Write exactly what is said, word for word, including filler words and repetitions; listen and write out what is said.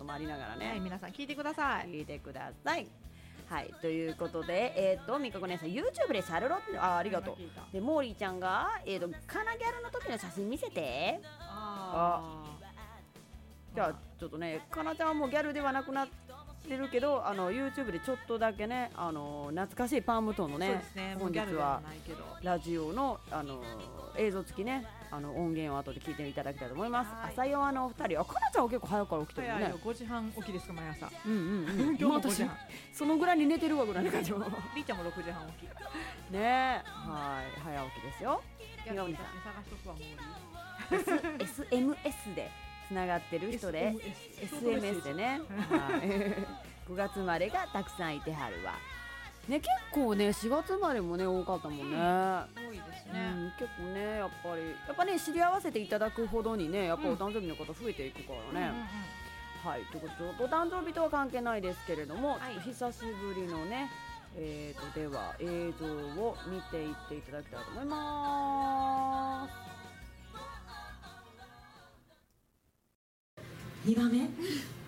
もありながらね、 はい、皆さん聞いてください。 聞いてください。はい、ということで、えー、とみかこ姉さん YouTube でシャルロット、あありがとう。でモーリーちゃんが、えー、とカナギャルの時の写真見せて。 ああ、 じゃあちょっとね、カナちゃんはもうギャルではなくなってるけど、あの YouTube でちょっとだけね、あの懐かしいパームトーンのね、 そうですね、もう本日ギャルでははないけど、 ラジオの、あの映像付きね、あの音源を後で聞いていただきたいと思います。 はい朝ヨワのお二人、あ、かなちゃんは結構早くから起きてるよね。 早いよ、ごじはん起きですか、毎朝。 うんうんうん。 今日もごじはん。 そのぐらいに寝てるわぐらいの感じもりーちゃんもろくじはん起き。 ねえ、はい、早起きですよ。 ギャルの写真探しとくわ、モーリー。 エスエムエス でつながってる人で エスエムエス でね、はい、ごがつ生まれがたくさんいてはるわね。結構ねしがつ生まれもね多かったもんね、 多いですうね。 ん、結構ねやっぱりやっぱね知り合わせていただくほどにねやっぱお誕生日の方増えていくからね、 うんうんうん、 はい、ということでお誕生日とは関係ないですけれども、 はい、 ちょっと久しぶりのね、えー、とでは映像を見ていっていただきたいと思います。 にばんめ